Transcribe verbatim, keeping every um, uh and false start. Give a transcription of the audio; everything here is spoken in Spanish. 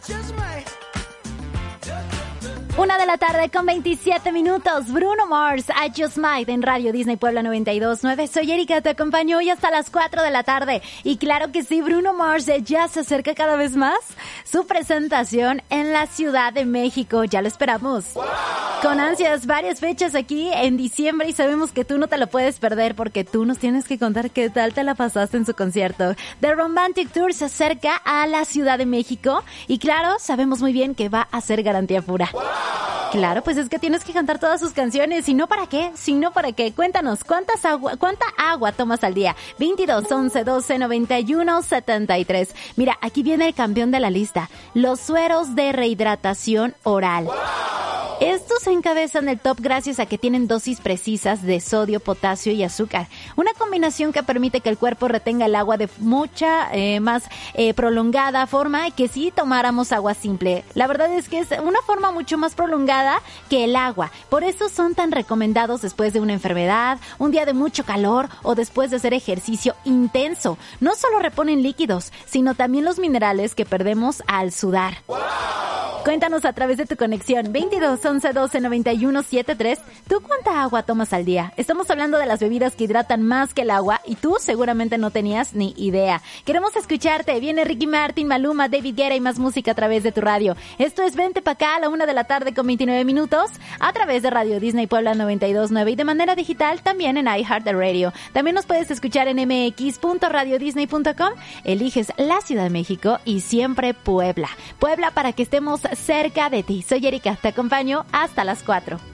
Una de la tarde con veintisiete minutos. Bruno Mars, I Just Might en Radio Disney Puebla noventa y dos punto nueve. Soy Erika, te acompaño hoy hasta las cuatro de la tarde. Y claro que sí, Bruno Mars ya se acerca cada vez más su presentación en la Ciudad de México. Ya lo esperamos. ¡Wow! Con ansias, varias fechas aquí en diciembre y sabemos que tú no te lo puedes perder porque tú nos tienes que contar qué tal te la pasaste en su concierto. The Romantic Tour se acerca a la Ciudad de México y claro, sabemos muy bien que va a ser garantía pura. ¡Wow! Claro, pues es que tienes que cantar todas sus canciones. ¿Y no para qué? ¿Si no para qué? Cuéntanos, ¿cuántas agua, ¿cuánta agua tomas al día? veintidós, once, doce, noventa y uno, setenta y tres. Mira, aquí viene el campeón de la lista. Los sueros de rehidratación oral. ¡Wow! Estos encabezan el top gracias a que tienen dosis precisas de sodio, potasio y azúcar. Una combinación que permite que el cuerpo retenga el agua de mucha eh, más eh, prolongada forma que si tomáramos agua simple. La verdad es que es una forma mucho más prolongada que el agua. Por eso son tan recomendados después de una enfermedad, un día de mucho calor o después de hacer ejercicio intenso. No solo reponen líquidos, sino también los minerales que perdemos al sudar. ¡Wow! Cuéntanos a través de tu conexión veintidós, once, doce, noventa y uno, setenta y tres. ¿Tú cuánta agua tomas al día? Estamos hablando de las bebidas que hidratan más que el agua y tú seguramente no tenías ni idea. Queremos escucharte. Viene Ricky Martin, Maluma, David Guetta y más música a través de tu radio. Esto es Vente Pa' Acá a la una de la tarde con veintinueve minutos a través de Radio Disney Puebla noventa y dos punto nueve y de manera digital también en iHeartRadio. También nos puedes escuchar en eme equis punto radio disney punto com. Eliges la Ciudad de México y siempre Puebla. Puebla para que estemos cerca de ti. Soy Erika, te acompaño hasta las cuatro.